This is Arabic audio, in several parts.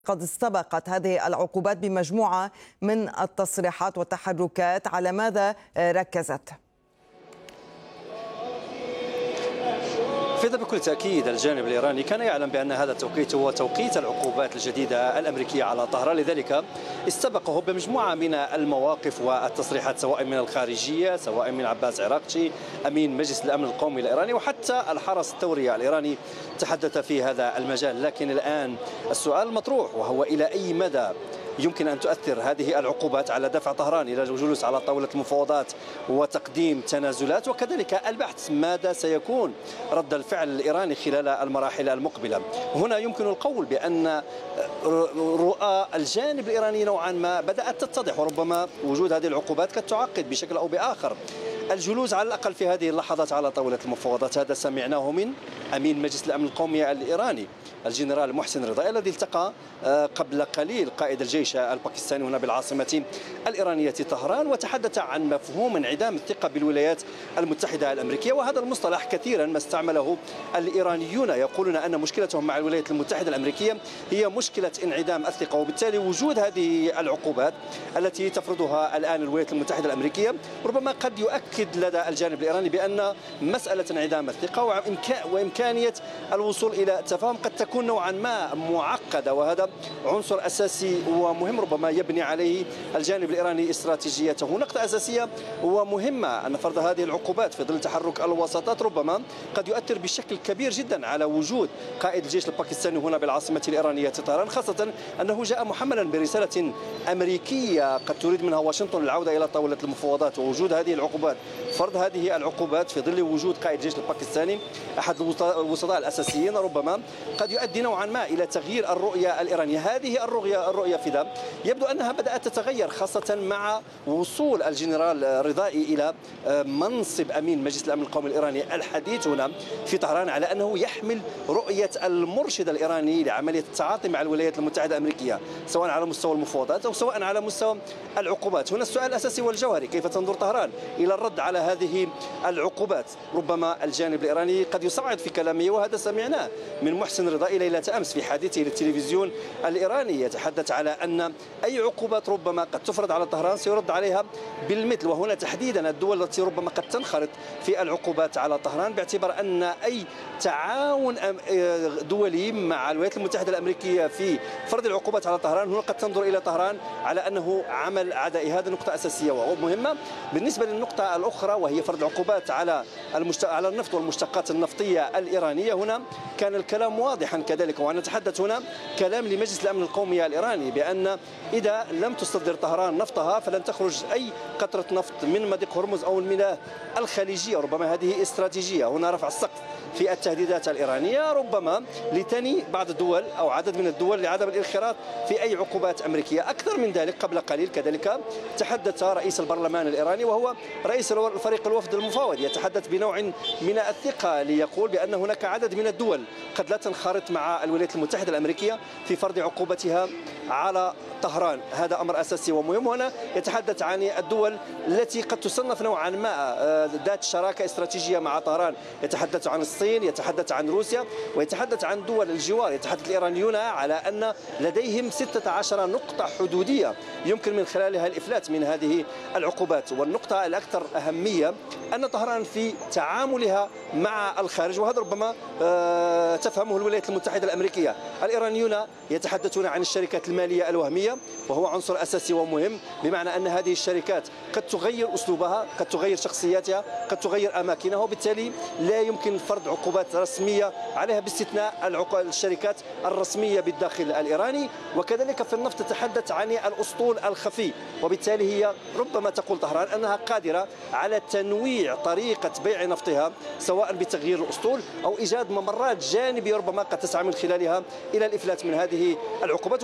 قد استبقت هذه العقوبات بمجموعة من التصريحات والتحركات. على ماذا ركزت؟ فإذا بكل تأكيد الجانب الإيراني كان يعلم بأن هذا التوقيت هو توقيت العقوبات الجديدة الأمريكية على طهران، لذلك استبقه بمجموعة من المواقف والتصريحات سواء من الخارجية سواء من عباس عراقچي أمين مجلس الأمن القومي الإيراني وحتى الحرس الثوري الإيراني تحدث في هذا المجال. لكن الآن السؤال المطروح وهو إلى أي مدى يمكن أن تؤثر هذه العقوبات على دفع طهران إلى الجلوس على طاولة المفاوضات وتقديم تنازلات، وكذلك البحث ماذا سيكون رد الفعل الإيراني خلال المراحل المقبلة. هنا يمكن القول بأن رؤى الجانب الإيراني نوعا ما بدأت تتضح، وربما وجود هذه العقوبات قد تعقد بشكل أو بآخر الجلوس على الأقل في هذه اللحظات على طاولة المفاوضات. هذا سمعناه من أمين مجلس الأمن القومي الإيراني الجنرال محسن رضائي الذي التقى قبل قليل قائد الجيش الباكستاني هنا بالعاصمة الإيرانية طهران، وتحدث عن مفهوم انعدام الثقة بالولايات المتحدة الأمريكية. وهذا المصطلح كثيرا ما استعمله الإيرانيون، يقولون أن مشكلتهم مع الولايات المتحدة الأمريكية هي مشكلة انعدام الثقة، وبالتالي وجود هذه العقوبات التي تفرضها الآن الولايات المتحدة الأمريكية ربما قد يؤكد لدى الجانب الإيراني بأن مسألة انعدام الثقة وإمكانية الوصول إلى تفاهم قد تكون نوعا ما معقدة، وهذا عنصر أساسي ومهم ربما يبني عليه الجانب الإيراني استراتيجيته. نقطة أساسية ومهمة أن فرض هذه العقوبات في ظل تحرك الوساطات ربما قد يؤثر بشكل كبير جدا على وجود قائد الجيش الباكستاني هنا بالعاصمة الإيرانية طهران، خاصة أنه جاء محملا برسالة أمريكية قد تريد منها واشنطن العودة إلى طاولة المفاوضات. ووجود هذه العقوبات، فرض هذه العقوبات في ظل وجود قائد الجيش الباكستاني أحد الوسطاء الأساسيين ربما قد يؤدي نوعا ما إلى تغيير الرؤية الإيرانية. هذه الرؤية في ذا يبدو أنها بدأت تتغير خاصة مع وصول الجنرال رضائي إلى منصب أمين مجلس الأمن القومي الإيراني. الحديث هنا في طهران على أنه يحمل رؤية المرشد الإيراني لعملية التعاطي مع الولايات المتحدة الأمريكية سواء على مستوى المفاوضات أو سواء على مستوى العقوبات. هنا السؤال الأساسي والجوهري: كيف تنظر طهران إلى الرد على هذه العقوبات؟ ربما الجانب الإيراني قد يصعد في كلامه، وهذا سمعناه من محسن رضائي ليلة أمس في حديثه للتلفزيون الإيراني، يتحدث على أن أي عقوبات ربما قد تفرض على طهران سيرد عليها بالمثل. وهنا تحديدا الدول التي ربما قد تنخرط في العقوبات على طهران باعتبار أن أي تعاون دولي مع الولايات المتحدة الأمريكية في فرض العقوبات على طهران هنا قد تنظر إلى طهران على أنه عمل عدائي. هذه نقطة أساسية ومهمة. بالنسبة للنقطة الأخرى وهي فرض عقوبات على النفط والمشتقات النفطية الإيرانية، هنا كان الكلام واضحا كذلك، ونتحدث هنا كلام لمجلس الأمن القومي الإيراني بأن إذا لم تصدر طهران نفطها فلن تخرج أي قطرة نفط من مضيق هرمز أو الميناء الخليجية. ربما هذه استراتيجية. هنا رفع السقف في التهديدات الإيرانية ربما لتني بعض الدول أو عدد من الدول لعدم الانخراط في أي عقوبات أمريكية. أكثر من ذلك قبل قليل كذلك تحدث رئيس البرلمان الإيراني وهو رئيس فريق الوفد المفاوض، يتحدث بنوع من الثقة ليقول بأن هناك عدد من الدول قد لا تنخرط مع الولايات المتحدة الأمريكية في فرض عقوبتها على طهران. هذا أمر أساسي ومهم. هنا يتحدث عن الدول التي قد تصنف نوعا ما ذات شراكة استراتيجية مع طهران، يتحدث عن الصين، يتحدث عن روسيا، ويتحدث عن دول الجوار. يتحدث الإيرانيون على أن لديهم 16 نقطة حدودية يمكن من خلالها الإفلات من هذه العقوبات. والنقطة الأكثر أهمية أن طهران في تعاملها مع الخارج، وهذا ربما تفهمه الولايات المتحدة الأمريكية. الإيرانيون يتحدثون عن الشركات المالية الوهمية، وهو عنصر أساسي ومهم، بمعنى أن هذه الشركات قد تغير أسلوبها، قد تغير شخصياتها، قد تغير أماكنها، وبالتالي لا يمكن فرض عقوبات رسمية عليها باستثناء الشركات الرسمية بالداخل الإيراني. وكذلك في النفط تتحدث عن الأسطول الخفي، وبالتالي هي ربما تقول طهران أنها قادرة على تنويع طريقة بيع نفطها سواء بتغيير الأسطول أو إيجاد ممرات جانبية ربما قد تسعى من خلالها إلى الإفلات من هذه العقوبات. وهنا الجانب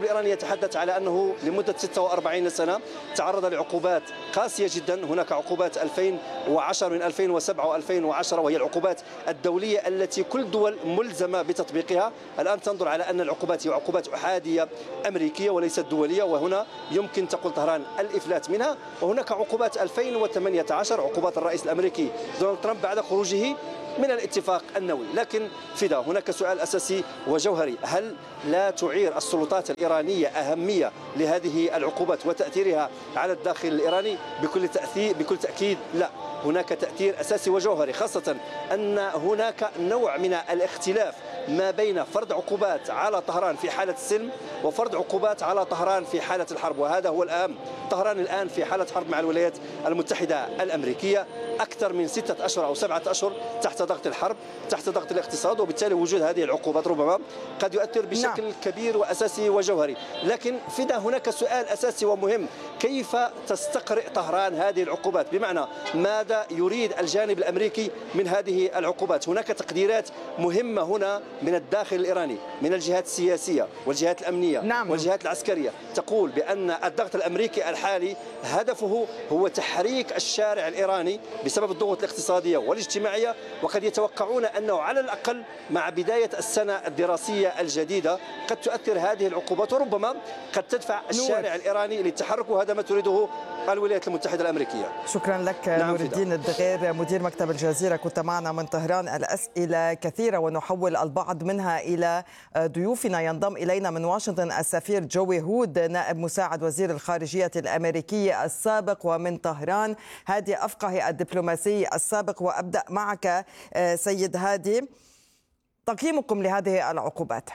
الإيراني يتحدث على أنه لمدة 46 سنة تعرض لعقوبات قاسية جدا. هناك عقوبات 2010 من 2007 و2010 وهي العقوبات الدولية التي كل الدول ملزمة بتطبيقها. الآن تنظر على أن العقوبات هي عقوبات أحادية أمريكية وليست دولية، وهنا يمكن تقول طهران الإفلات منها. وهناك عقوبات 2018 عقوبات الرئيس الأمريكي دونالد ترامب بعد خروجه من الاتفاق النووي. لكن فدا هناك سؤال أساسي وجوهري: هل لا تعير السلطات الإيرانية أهمية لهذه العقوبات وتأثيرها على الداخل الإيراني؟ بكل تأكيد لا. هناك تأثير أساسي وجوهري، خاصة أن هناك نوع من الاختلاف ما بين فرض عقوبات على طهران في حالة السلم وفرض عقوبات على طهران في حالة الحرب، وهذا هو الأهم. طهران الآن في حالة حرب مع الولايات المتحدة الأمريكية أكثر من 6 أشهر أو 7 أشهر تحت ضغط الحرب، تحت ضغط الاقتصاد، وبالتالي وجود هذه العقوبات ربما قد يؤثر بشكل كبير وأساسي وجوهري. لكن فدا هناك سؤال أساسي ومهم: كيف تستقرئ طهران هذه العقوبات؟ بمعنى ماذا يريد الجانب الأمريكي من هذه العقوبات؟ هناك تقديرات مهمة هنا من الداخل الإيراني، من الجهات السياسية والجهات الأمنية والجهات العسكرية، تقول بأن الضغط الأمريكي الحالي هدفه هو تحريك الشارع الإيراني بسبب الضغوط الاقتصادية والاجتماعية، وقد يتوقعون أنه على الأقل مع بداية السنة الدراسية الجديدة قد تؤثر هذه العقوبات، وربما قد تدفع الشارع الإيراني للتحرك، وهذا ما تريده الولايات المتحدة الأمريكية. شكرا لك نور الدين الدغير مدير مكتب الجزيرة، كنت معنا من طهران. الأسئلة كثيرة ونحول البعض منها إلى ضيوفنا. ينضم إلينا من واشنطن السفير جوي هود نائب مساعد وزير الخارجية الأمريكي السابق، ومن طهران هادي أفقهي الدبلوماسي السابق. وأبدأ معك سيد هادي، تقييمكم لهذه العقوبات؟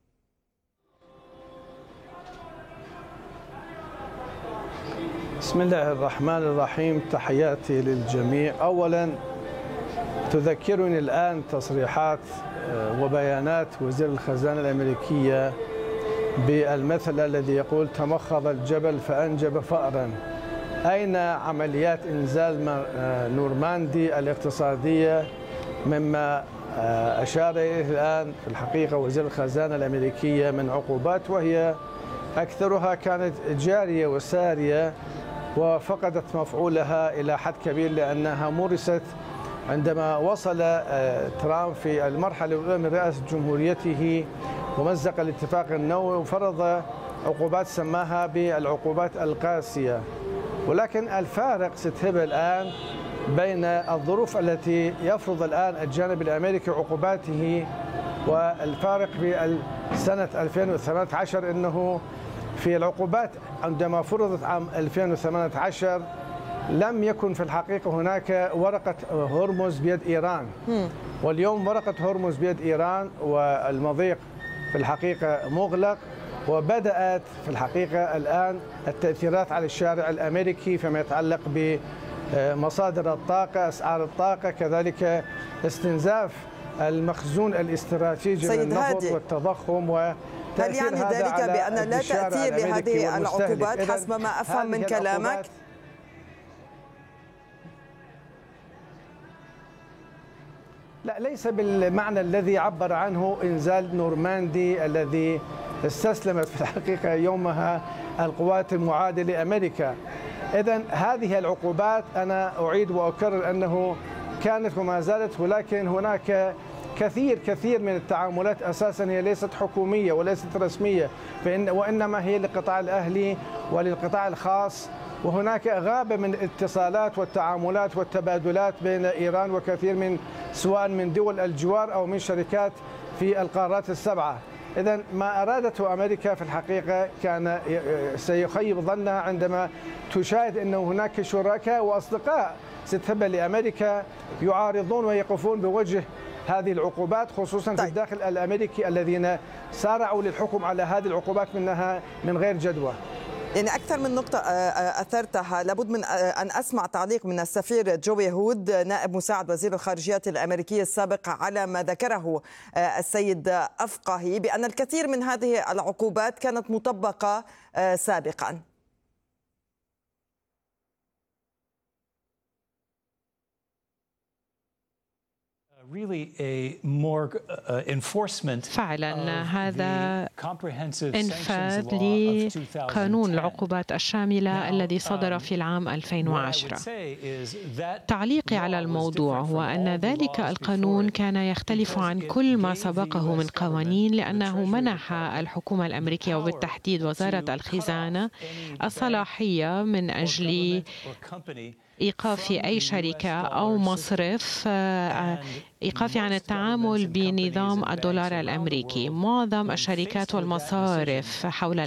بسم الله الرحمن الرحيم، تحياتي للجميع. أولا تذكرني الآن تصريحات وبيانات وزير الخزانة الأمريكية بالمثل الذي يقول: تمخض الجبل فأنجب فأرا. أين عمليات إنزال نورماندي الاقتصادية مما أشار إليه الآن في الحقيقة وزير الخزانة الأمريكية من عقوبات، وهي أكثرها كانت جارية وسارية وفقدت مفعولها إلى حد كبير، لأنها مورست عندما وصل ترامب في المرحلة الأولى من رئاسة جمهوريته ومزق الاتفاق النووي وفرض عقوبات سماها بالعقوبات القاسية. ولكن الفارق ستهب الآن بين الظروف التي يفرض الآن الجانب الأمريكي عقوباته والفارق في سنة 2018، أنه في العقوبات عندما فرضت عام 2018 لم يكن في الحقيقة هناك ورقة هرمز بيد إيران، واليوم ورقة هرمز بيد إيران والمضيق في الحقيقة مغلق، وبدأت في الحقيقة الآن التأثيرات على الشارع الأمريكي فيما يتعلق بمصادر الطاقة، أسعار الطاقة، كذلك استنزاف المخزون الاستراتيجي من النفط والتضخم. هل يعني ذلك بأن لا تأثير لهذه العقوبات حسب ما أفهم من كلامك؟ لا، ليس بالمعنى الذي عبر عنه إنزال نورماندي الذي استسلمت في الحقيقة يومها القوات المعادية لأمريكا. إذن هذه العقوبات أنا أعيد وأكرر أنه كانت وما زالت، ولكن هناك كثير من التعاملات أساسا هي ليست حكومية وليست رسمية، وإنما هي للقطاع الأهلي وللقطاع الخاص، وهناك غابة من الاتصالات والتعاملات والتبادلات بين إيران وكثير من سواء من دول الجوار أو من شركات في القارات السبعة. إذن ما أرادته أمريكا في الحقيقة كان سيخيب ظنها عندما تشاهد أنه هناك شركاء وأصدقاء ستهب لأمريكا يعارضون ويقفون بوجه هذه العقوبات، خصوصا في الداخل الأمريكي الذين سارعوا للحكم على هذه العقوبات منها من غير جدوى. يعني أكثر من نقطة أثرتها، لابد من أن أسمع تعليق من السفير جوي هود نائب مساعد وزير الخارجية الأمريكي السابق على ما ذكره السيد أفقهي بأن الكثير من هذه العقوبات كانت مطبقة سابقا. فعلا هذا إنفاذ لقانون العقوبات الشاملة الذي صدر في العام 2010. تعليقي على الموضوع هو أن ذلك القانون كان يختلف عن كل ما سبقه من قوانين، لأنه منح الحكومة الأمريكية وبالتحديد وزارة الخزانة الصلاحية من أجل إيقاف أي شركة أو مصرف إيقاف عن التعامل بنظام الدولار الأمريكي. معظم الشركات والمصارف حول